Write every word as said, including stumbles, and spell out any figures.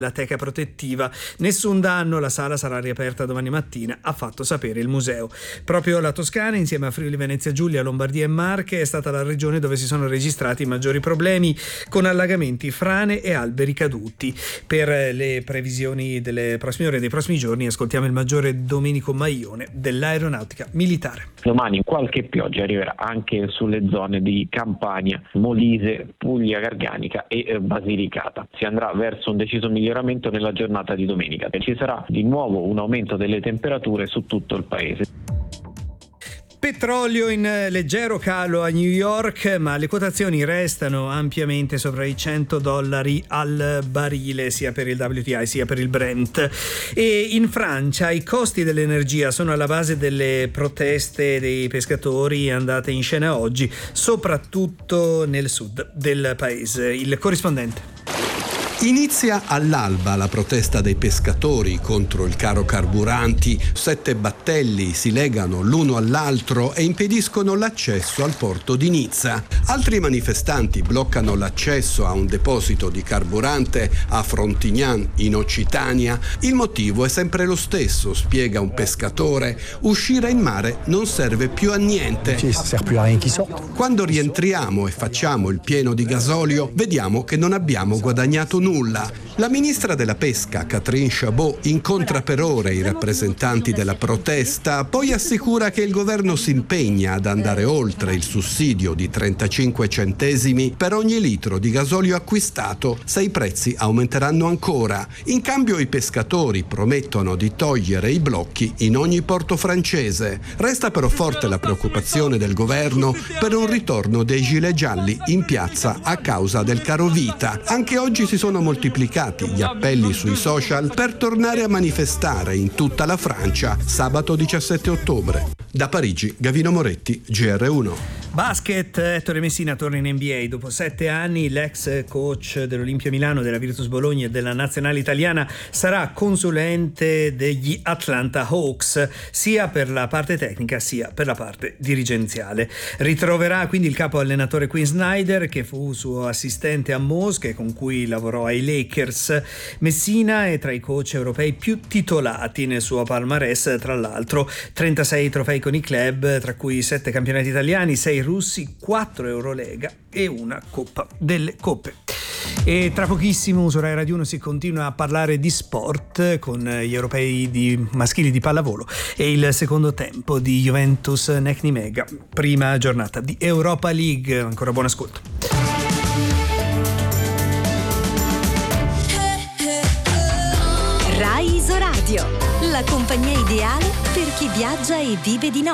la teca protettiva. Nessun danno, la sala sarà riaperta domani mattina, ha fatto sapere il museo. Proprio la Toscana, insieme a Friuli Venezia Giulia, Lombardia e Marche, è stata la regione dove si sono registrati i maggiori problemi, con allagamenti, frane e alberi caduti. Per le previsioni delle prossime ore e dei prossimi giorni ascoltiamo il maggiore Domenico Maione dell'Aeronautica Militare. Domani qualche pioggia arriverà anche sulle zone di Campania, Molise, Puglia Garganica e Basilicata. Si andrà verso un deciso miglioramento nella giornata di domenica e ci sarà di nuovo un aumento delle temperature su tutto il paese. Petrolio in leggero calo a New York, ma le quotazioni restano ampiamente sopra i cento dollari al barile, sia per il W T I sia per il Brent. E in Francia i costi dell'energia sono alla base delle proteste dei pescatori andate in scena oggi, soprattutto nel sud del paese. Il corrispondente. Inizia all'alba la protesta dei pescatori contro il caro carburanti. Sette battelli si legano l'uno all'altro e impediscono l'accesso al porto di Nizza. Altri manifestanti bloccano l'accesso a un deposito di carburante a Frontignan, in Occitania. Il motivo è sempre lo stesso, spiega un pescatore: uscire in mare non serve più a niente. Quando rientriamo e facciamo il pieno di gasolio, vediamo che non abbiamo guadagnato nulla. Nulla. La ministra della Pesca, Catherine Chabot, incontra per ore i rappresentanti della protesta, poi assicura che il governo si impegna ad andare oltre il sussidio di trentacinque centesimi per ogni litro di gasolio acquistato se i prezzi aumenteranno ancora. In cambio i pescatori promettono di togliere i blocchi in ogni porto francese. Resta però forte la preoccupazione del governo per un ritorno dei gilet gialli in piazza a causa del caro vita. Anche oggi si sono moltiplicati gli appelli sui social per tornare a manifestare in tutta la Francia sabato diciassette ottobre. Da Parigi, Gavino Moretti, G R uno. Basket, Ettore Messina torna in N B A. Dopo sette anni l'ex coach dell'Olimpia Milano, della Virtus Bologna e della nazionale italiana sarà consulente degli Atlanta Hawks, sia per la parte tecnica sia per la parte dirigenziale. Ritroverà quindi il capo allenatore Quinn Snyder, che fu suo assistente a Mosca e con cui lavorò ai Lakers. Messina è tra i coach europei più titolati nel suo palmarès, tra l'altro trentasei trofei con i club, tra cui sette campionati italiani, sei russi, quattro Eurolega e una Coppa delle Coppe. E tra pochissimo su Rai Radio uno si continua a parlare di sport con gli europei di maschili di pallavolo e il secondo tempo di Juventus Nec Nimega, prima giornata di Europa League. Ancora buon ascolto. Rai Isoradio, la compagnia ideale per chi viaggia e vive di notte.